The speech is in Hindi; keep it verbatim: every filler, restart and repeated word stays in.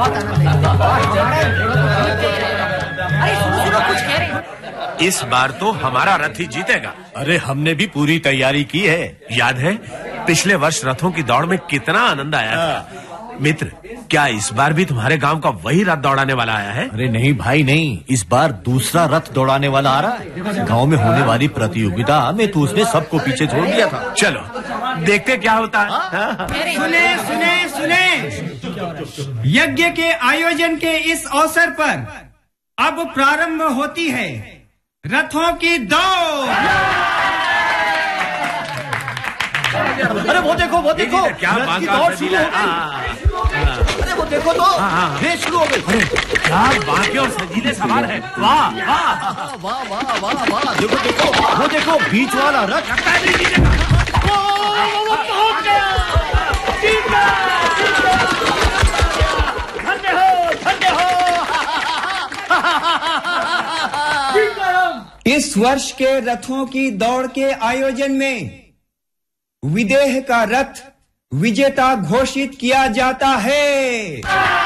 बहुत आनंद अरे सुनो सुनो कुछ कह रहे हैं। इस बार तो हमारा रथ ही जीतेगा। अरे हमने भी पूरी तैयारी की है। याद है पिछले वर्ष रथों की दौड़ में कितना आनंद आया था। मित्र, क्या इस बार भी तुम्हारे गांव का वही रथ दौड़ाने वाला आया है? अरे नहीं भाई नहीं, इस बार दूसरा रथ दौड़ाने वाला आ रहा है। गांव में होने वाली प्रतियोगिता में तो उसने सबको पीछे छोड़ दिया था। चलो देखते क्या होता है। सुने सुने सुने, यज्ञ के आयोजन के इस अवसर पर अब प्रारंभ होती है रथों की दौड़। अरे वो देखो वो देखो, क्या रथ की दौड़ शुरू हो गई। अरे वो देखो तो रेस शुरू हो गई। अरे क्या बाकी और सजीले सवार है। वाह वाह वाह वाह वाह वाह, देखो देखो वो देखो बीच वाला रथ लगता है नहीं जीतेगा। वो पहुंच गया, जीत गया, जीत गया। धन्य हो, धन्य हो। इस वर्ष के रथों की दौड़ के आयोजन में विदेह का रथ विजेता घोषित किया जाता है।